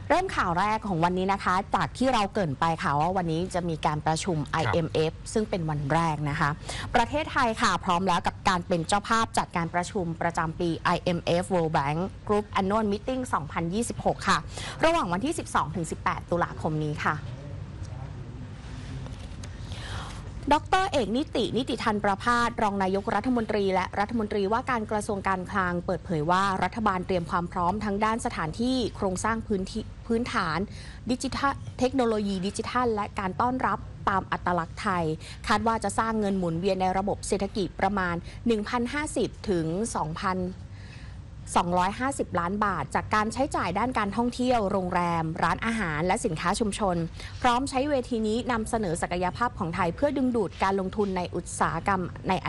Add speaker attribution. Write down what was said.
Speaker 1: เริ่มข่าวแรกของวันนี้นะคะจากที่เราเกริ่นไปค่ะว่าวันนี้จะมีการประชุม IMF ซึ่งเป็นวันแรกนะคะประเทศไทยค่ะพร้อมแล้วกับการเป็นเจ้าภาพจัดการประชุมประจำปี IMF World Bank Group Annual Meeting 2026 ค่ะระหว่างวันที่ 12-18 ตุลาคมนี้ค่ะดร.เอกนิติทันประภาสรองนายกรัฐมนตรีและรัฐมนตรีว่าการกระทรวงการคลังเปิดเผยว่ารัฐบาลเตรียมความพร้อมทั้งด้านสถานที่โครงสร้างพื้นฐานดิจิทัลเทคโนโลยีดิจิทัลและการต้อนรับตามอัตลักษณ์ไทยคาดว่าจะสร้างเงินหมุนเวียนในระบบเศรษฐกิจประมาณ 1,050 ถึง 250 ล้านบาทจากการใช้จ่ายด้านการท่องเที่ยวโรงแรมร้านอาหารและสินค้าชุมชนพร้อมใช้เวทีนี้นำเสนอศักยภาพของไทยเพื่อดึงดูดการลงทุนในอุตสาหกรรมใน